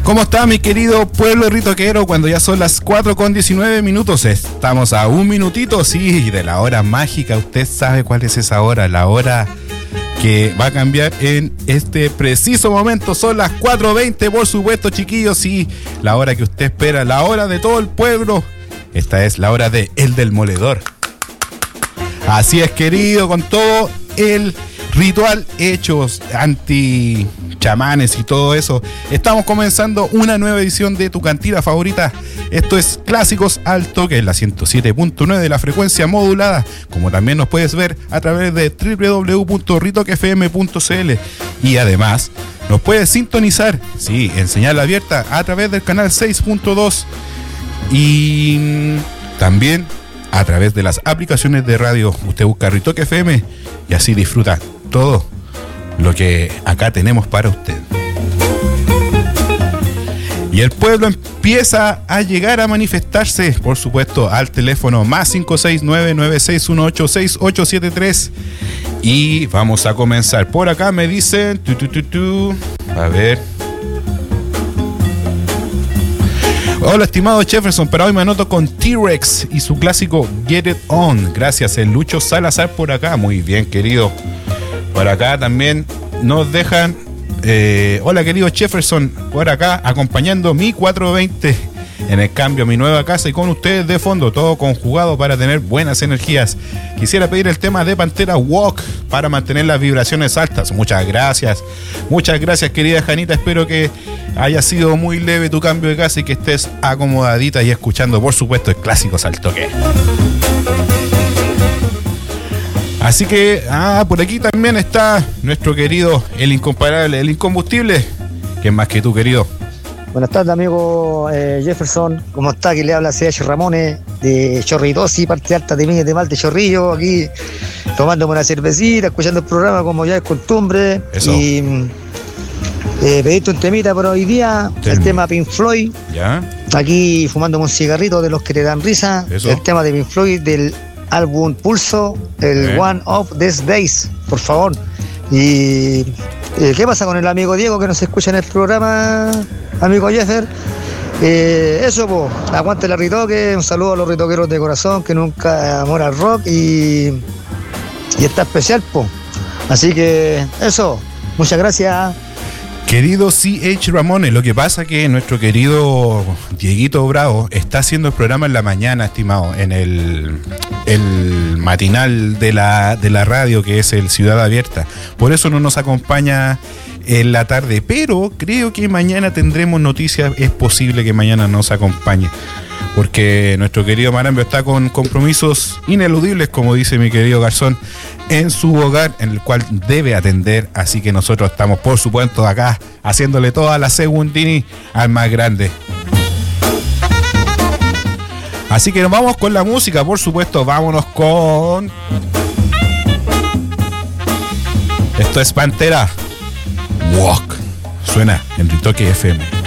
¿Cómo está mi querido pueblo ritoquero? Cuando ya son las 4:19, estamos a un minutito, sí, de la hora mágica. Usted sabe cuál es esa hora, la hora que va a cambiar en este preciso momento. Son las 4:20, por supuesto, chiquillos, sí, la hora que usted espera, la hora de todo el pueblo. Esta es la hora de El del Moledor. Así es, querido, con todo el ritual hechos anti-chamanes y todo eso. Estamos comenzando una nueva edición de tu cantina favorita. Esto es Clásicos al Toque, en la 107.9 de la frecuencia modulada, como también nos puedes ver a través de www.ritoquefm.cl, y además nos puedes sintonizar, sí, en señal abierta a través del canal 6.2 y también a través de las aplicaciones de radio. Usted busca Ritoque FM y así disfruta todo lo que acá tenemos para usted. Y el pueblo empieza a llegar a manifestarse, por supuesto, al teléfono más 569-9618-6873. Y vamos a comenzar. Por acá me dicen... A ver... Hola, estimado Jefferson, pero hoy me anoto con T-Rex y su clásico Get It On. Gracias, el Lucho Salazar por acá. Muy bien, querido. Por acá también nos dejan... hola, querido Jefferson, por acá acompañando mi 420 en el cambio a mi nueva casa y con ustedes de fondo, todo conjugado para tener buenas energías. Quisiera pedir el tema de Pantera Walk para mantener las vibraciones altas. Muchas gracias, querida Janita. Espero que haya sido muy leve tu cambio de casa y que estés acomodadita y escuchando, por supuesto, el Clásicos al Toque. Así que, por aquí también está nuestro querido, el incomparable, el incombustible. ¿Quién más que tú, querido? Buenas tardes, amigo Jefferson. ¿Cómo está? Que le habla C.H. Ramones de Chorritosi, parte alta de Viña de Mal de Chorrillo, aquí tomándome una cervecita, escuchando el programa como ya es costumbre. Eso. Y pediste un temita por hoy día, el tema Pink Floyd. ¿Ya? Aquí fumándome un cigarrito de los que te dan risa. Eso. El tema de Pink Floyd del álbum Pulso, el One of These Days, por favor. Y ¿qué pasa con el amigo Diego que nos escucha en el programa, amigo Jeffer? Eso, pues, aguante la Ritoque, un saludo a los ritoqueros de corazón que nunca amor al rock y está especial, pues. Así que eso, muchas gracias. Querido C.H. Ramones, lo que pasa que nuestro querido Dieguito Bravo está haciendo el programa en la mañana, estimado, en el matinal de la radio, que es el Ciudad Abierta. Por eso no nos acompaña en la tarde, pero creo que mañana tendremos noticias. Es posible que mañana nos acompañe, porque nuestro querido Marambio está con compromisos ineludibles, como dice mi querido Garzón, en su hogar, en el cual debe atender. Así que nosotros estamos, por supuesto, acá haciéndole toda la segundini al más grande. Así que nos vamos con la música, por supuesto. Vámonos con... Esto es Pantera Walk. Suena en Ritoque FM.